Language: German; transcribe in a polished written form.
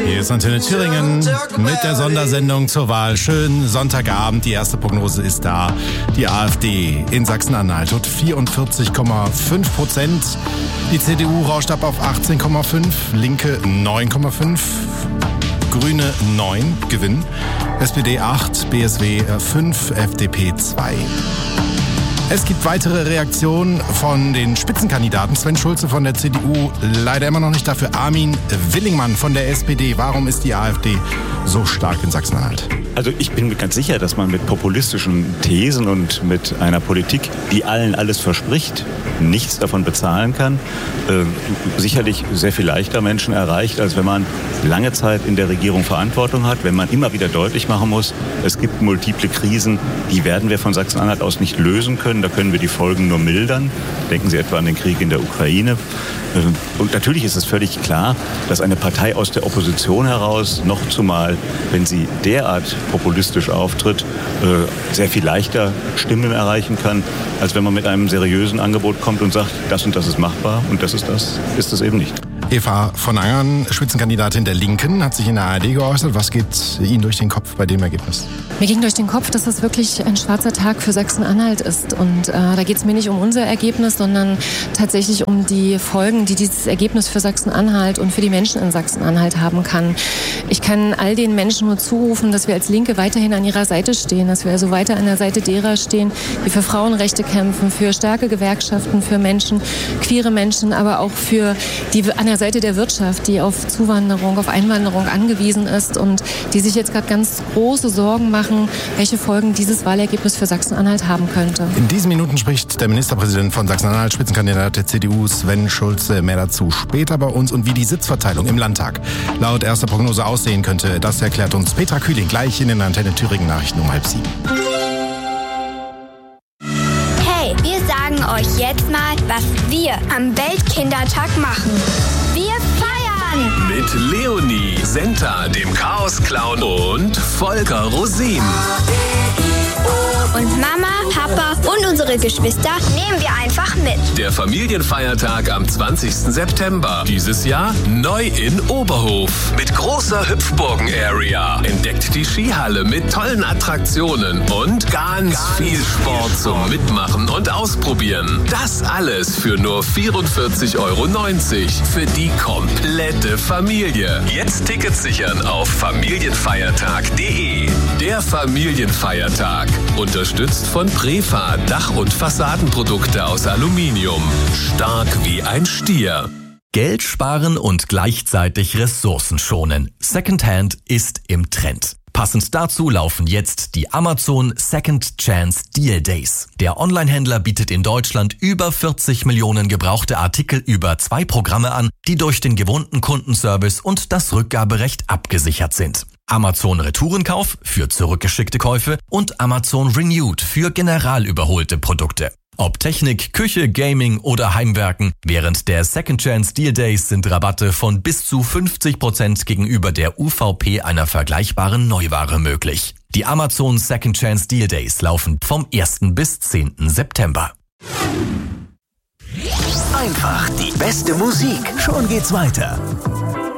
Hier ist Antenne Thüringen mit der Sondersendung zur Wahl. Schönen Sonntagabend, die erste Prognose ist da. Die AfD in Sachsen-Anhalt hat 44,5%. Die CDU rauscht ab auf 18,5%, Linke 9,5%. Grüne 9 gewinnen, SPD 8, BSW 5, FDP 2. Es gibt weitere Reaktionen von den Spitzenkandidaten. Sven Schulze von der CDU, leider immer noch nicht dafür. Armin Willingmann von der SPD. Warum ist die AfD so stark in Sachsen-Anhalt? Also ich bin mir ganz sicher, dass man mit populistischen Thesen und mit einer Politik, die allen alles verspricht, nichts davon bezahlen kann, sicherlich sehr viel leichter Menschen erreicht, als wenn man lange Zeit in der Regierung Verantwortung hat, wenn man immer wieder deutlich machen muss, es gibt multiple Krisen, die werden wir von Sachsen-Anhalt aus nicht lösen können, da können wir die Folgen nur mildern. Denken Sie etwa an den Krieg in der Ukraine. Und natürlich ist es völlig klar, dass eine Partei aus der Opposition heraus, noch zumal, wenn sie derart populistisch auftritt, sehr viel leichter Stimmen erreichen kann, als wenn man mit einem seriösen Angebot kommt und sagt, das und das ist machbar und das ist es eben nicht. Eva von Angern, Spitzenkandidatin der Linken, hat sich in der ARD geäußert. Was geht Ihnen durch den Kopf bei dem Ergebnis? Mir ging durch den Kopf, dass das wirklich ein schwarzer Tag für Sachsen-Anhalt ist. Und da geht es mir nicht um unser Ergebnis, sondern tatsächlich um die Folgen, die dieses Ergebnis für Sachsen-Anhalt und für die Menschen in Sachsen-Anhalt haben kann. Ich kann all den Menschen nur zurufen, dass wir als Linke weiterhin an ihrer Seite stehen, dass wir also weiter an der Seite derer stehen, die für Frauenrechte kämpfen, für starke Gewerkschaften, für Menschen, queere Menschen, aber auch für die an der Seite der Wirtschaft, die auf Zuwanderung, auf Einwanderung angewiesen ist und die sich jetzt gerade ganz große Sorgen machen, welche Folgen dieses Wahlergebnis für Sachsen-Anhalt haben könnte. In diesen Minuten spricht der Ministerpräsident von Sachsen-Anhalt, Spitzenkandidat der CDU, Sven Schulze. Mehr dazu später bei uns und wie die Sitzverteilung im Landtag laut erster Prognose aussehen könnte, das erklärt uns Petra Kühling gleich in den Antenne Thüringen Nachrichten um 6:30. Hey, wir sagen euch jetzt mal, was wir am Weltkindertag machen. Wir feiern! Mit Leonie, Senta, dem Chaos-Clown und Volker Rosin. Und Mama, Papa und unsere Geschwister nehmen wir einfach mit. Der Familienfeiertag am 20. September. Dieses Jahr neu in Oberhof. Mit großer Hüpfburgen-Area. Entdeckt die Skihalle mit tollen Attraktionen und ganz viel Sport zum Mitmachen und Ausprobieren. Das alles für nur 44,90 € für die komplette Familie. Jetzt Tickets sichern auf familienfeiertag.de. Der Familienfeiertag. Unterstützt von Prefa, Dach- und Fassadenprodukte aus Aluminium. Stark wie ein Stier. Geld sparen und gleichzeitig Ressourcen schonen. Secondhand ist im Trend. Passend dazu laufen jetzt die Amazon Second Chance Deal Days. Der Onlinehändler bietet in Deutschland über 40 Millionen gebrauchte Artikel über 2 Programme an, die durch den gewohnten Kundenservice und das Rückgaberecht abgesichert sind. Amazon Retourenkauf für zurückgeschickte Käufe und Amazon Renewed für general überholte Produkte. Ob Technik, Küche, Gaming oder Heimwerken, während der Second Chance Deal Days sind Rabatte von bis zu 50% gegenüber der UVP einer vergleichbaren Neuware möglich. Die Amazon Second Chance Deal Days laufen vom 1. bis 10. September. Einfach die beste Musik. Schon geht's weiter.